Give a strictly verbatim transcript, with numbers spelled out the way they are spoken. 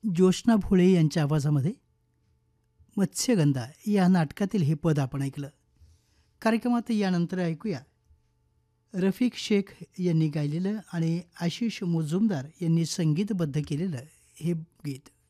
ज्योत्स्ना भोळे यांच्या आवाजामध्ये मत्स्यगंधा या नाटकातील हे पद आपण ऐकलं. कार्यक्रमात यानंतर ऐकूया रफिक शेख यांनी गायलेलं आणि आशिष मुजुमदार यांनी संगीतबद्ध केलेलं हे गीत.